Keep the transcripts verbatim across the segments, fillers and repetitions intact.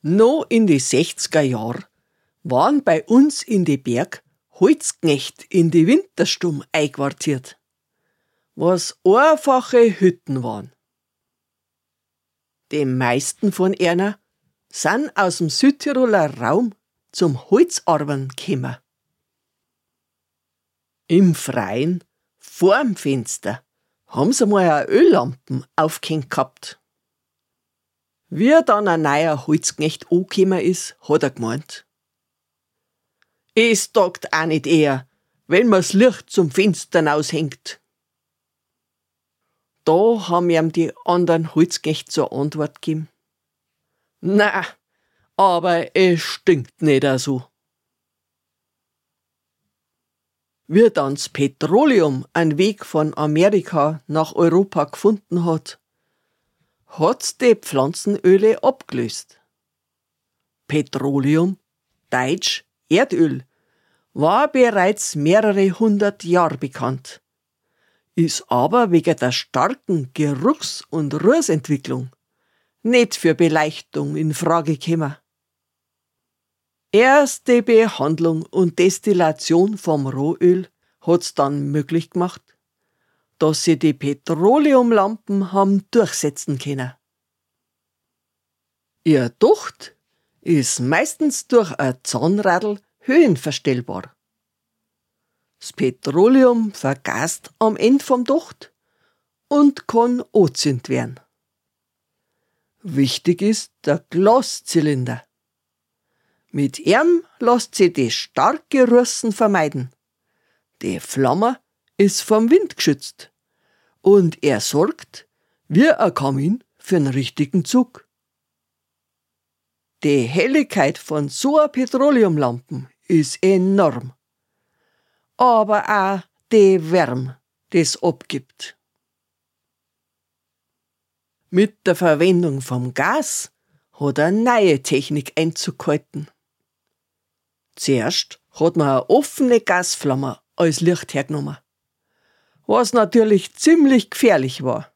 Noch in die sechziger Jahr waren bei uns in die Berg Holzknecht in die Winterstumm einquartiert, was einfache Hütten waren. Die meisten von einer sind aus dem Südtiroler Raum zum Holzarbeiten gekommen. Im Freien, vorm Fenster, haben sie mal eine Öllampen aufgehängt gehabt. Wie dann ein neuer Holzknecht angekommen ist, hat er gemeint: Es taugt auch nicht eher, wenn man's Licht zum Fenster aushängt. Da haben ihm die anderen Holzknechte zur Antwort gegeben: Na, aber es stinkt nicht so. Wie dann das Petroleum einen Weg von Amerika nach Europa gefunden hat, hat's die Pflanzenöle abgelöst. Petroleum, deutsch Erdöl, war bereits mehrere hundert Jahre bekannt, ist aber wegen der starken Geruchs- und Rußentwicklung nicht für Beleuchtung in Frage gekommen. Erst die Behandlung und Destillation vom Rohöl hat's dann möglich gemacht, dass sie die Petroleumlampen haben durchsetzen können. Ihr Docht ist meistens durch ein Zahnradl höhenverstellbar. Das Petroleum vergast am Ende vom Docht und kann angezündet werden. Wichtig ist der Glaszylinder. Mit ihm lässt sich die starke Russen vermeiden. Die Flamme ist vom Wind geschützt und er sorgt, wie ein Kamin, für einen richtigen Zug. Die Helligkeit von so einer Petroleumlampen ist enorm, aber auch die Wärme, die es abgibt. Mit der Verwendung vom Gas hat eine neue Technik Einzug gehalten. Zuerst hat man eine offene Gasflamme als Licht hergenommen, was natürlich ziemlich gefährlich war.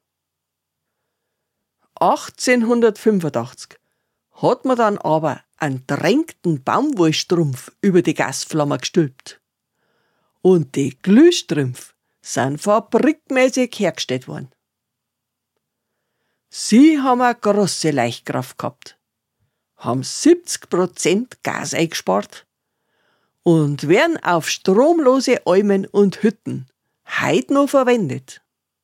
achtzehnhundertfünfundachtzig hat man dann aber einen drängten Baumwollstrumpf über die Gasflamme gestülpt. Und die Glühstrümpfe sind fabrikmäßig hergestellt worden. Sie haben eine grosse Leuchtkraft gehabt, haben siebzig Prozent Gas eingespart und werden auf stromlose Almen und Hütten heute noch verwendet.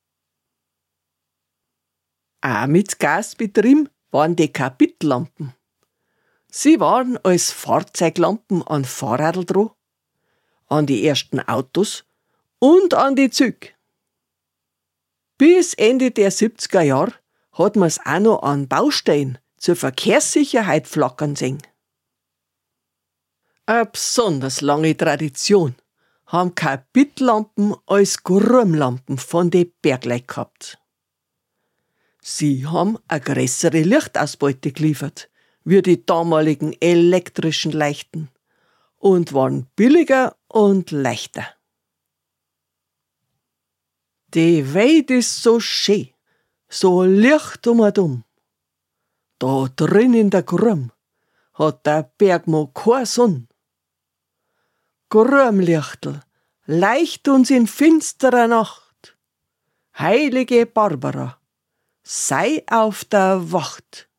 Auch mit Gasbetrieb waren die Kapitlampen. Sie waren als Fahrzeuglampen an Fahrradl dran, an die ersten Autos und an die Züge. Bis Ende der siebziger Jahre hat man's auch noch an Baustellen zur Verkehrssicherheit flackern sehen. Eine besonders lange Tradition haben Kapitlampen als Grummlampen von den Bergleuten gehabt. Sie haben eine größere Lichtausbeute geliefert wie die damaligen elektrischen Leuchten und waren billiger und leichter. Die Welt ist so schön, so licht um und um. Da drin in der Grumm hat der Bergmann keine Sonne. Grummlichtel, leicht uns in finsterer Nacht. Heilige Barbara, sei auf der Wacht.